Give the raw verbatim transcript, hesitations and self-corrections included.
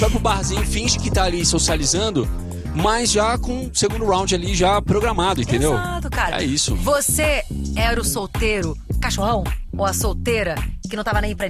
vai pro barzinho, finge que tá ali socializando, mas já com o segundo round ali já programado, entendeu? Exato, cara. É isso. Você era o solteiro cachorrão? Ou a solteira que não tava nem pra